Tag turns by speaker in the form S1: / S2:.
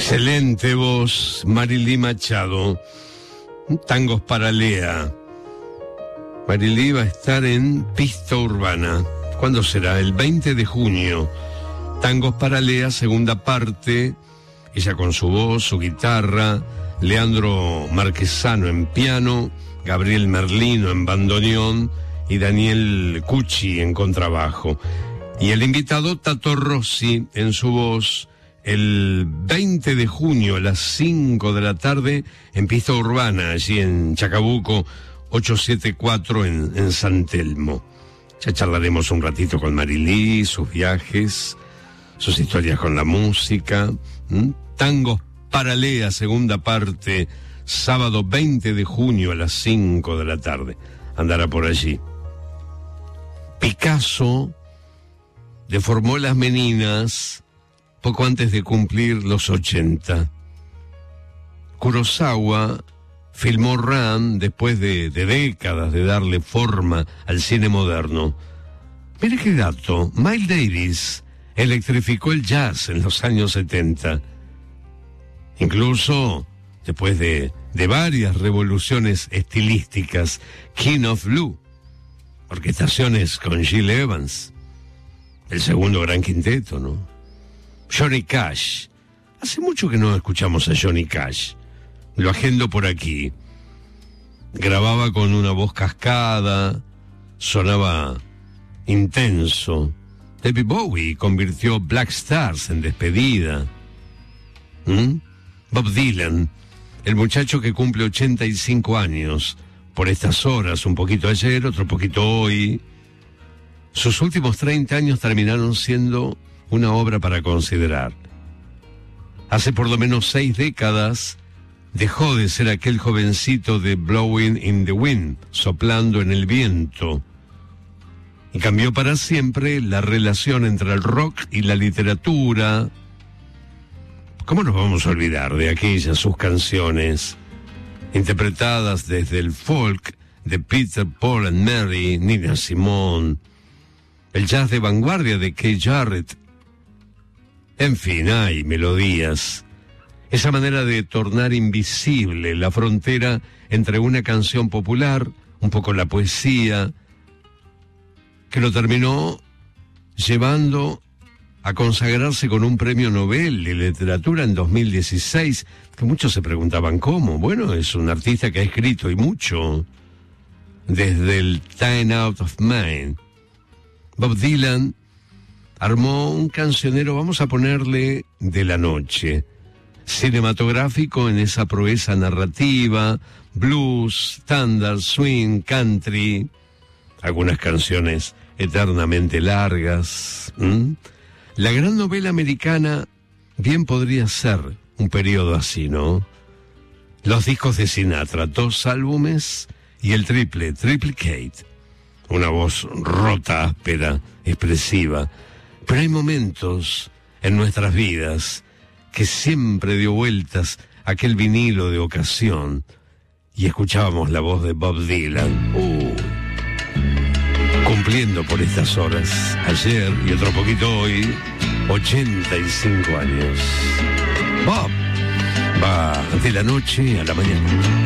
S1: Excelente voz, Marilí Machado. Tangos para Lea. Marilí va a estar en Pista Urbana. ¿Cuándo será? El 20 de junio. Tangos para Lea, segunda parte. Ella con su voz, su guitarra. Leandro Marquesano en piano. Gabriel Merlino en bandoneón. Y Daniel Cucci en contrabajo. Y el invitado Tato Rossi en su voz. El 20 de junio a las 5 de la tarde en Pista Urbana, allí en Chacabuco, 874 en San Telmo. Ya charlaremos un ratito con Marilí, sus viajes, sus historias con la música. Tangos para Lea, segunda parte, sábado 20 de junio a las 5 de la tarde. Andará por allí. Picasso deformó las meninas poco antes de cumplir los 80. Kurosawa filmó Ran después de décadas de darle forma al cine moderno. Mire qué dato, Miles Davis electrificó el jazz en los años 70. Incluso después de varias revoluciones estilísticas, King of Blue, orquestaciones con Gil Evans, el segundo gran quinteto, ¿no? Johnny Cash. Hace mucho que no escuchamos a Johnny Cash. Lo agendo por aquí. Grababa con una voz cascada, sonaba intenso. David Bowie convirtió Black Stars en Despedida. Bob Dylan, el muchacho que cumple 85 años, por estas horas, un poquito ayer, otro poquito hoy. Sus últimos 30 años terminaron siendo una obra para considerar. Hace por lo menos 6 décadas dejó de ser aquel jovencito de Blowing in the Wind, soplando en el viento, y cambió para siempre la relación entre el rock y la literatura. ¿Cómo nos vamos a olvidar de aquellas sus canciones, interpretadas desde el folk de Peter, Paul and Mary, Nina Simone, el jazz de vanguardia de Keith Jarrett? En fin, hay melodías. Esa manera de tornar invisible la frontera entre una canción popular, un poco la poesía, que lo terminó llevando a consagrarse con un premio Nobel de literatura en 2016, que muchos se preguntaban cómo. Bueno, es un artista que ha escrito y mucho, desde el Time Out of Mind. Bob Dylan armó un cancionero, vamos a ponerle, de la noche, cinematográfico en esa proeza narrativa, blues, standard, swing, country, algunas canciones eternamente largas. La gran novela americana bien podría ser un periodo así, ¿no? Los discos de Sinatra, 2 álbumes y el triplicate, una voz rota, áspera, expresiva. Pero hay momentos en nuestras vidas que siempre dio vueltas aquel vinilo de ocasión y escuchábamos la voz de Bob Dylan. Cumpliendo por estas horas, ayer y otro poquito hoy, 85 años. Bob va de la noche a la mañana.